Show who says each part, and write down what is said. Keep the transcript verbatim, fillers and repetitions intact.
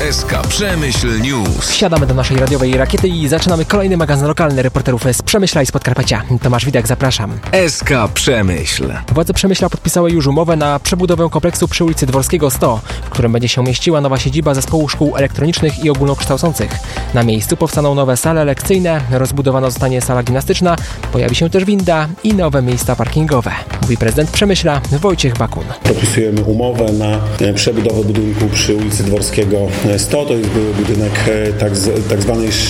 Speaker 1: S K Przemyśl News.
Speaker 2: Wsiadamy do naszej radiowej rakiety i zaczynamy kolejny magazyn lokalny reporterów z Przemyśla i z Podkarpacia. Tomasz Widak, zapraszam.
Speaker 1: S K Przemyśl.
Speaker 2: Władze Przemyśla podpisały już umowę na przebudowę kompleksu przy ulicy Dworskiego sto, w którym będzie się mieściła nowa siedziba Zespołu Szkół Elektronicznych i Ogólnokształcących. Na miejscu powstaną nowe sale lekcyjne, rozbudowana zostanie sala gimnastyczna, pojawi się też winda i nowe miejsca parkingowe, mówi prezydent Przemyśla Wojciech Bakun.
Speaker 3: Podpisujemy umowę na przebudowę budynku przy ulicy Dworskiego sto. To jest były budynek tak, z, tak zwanej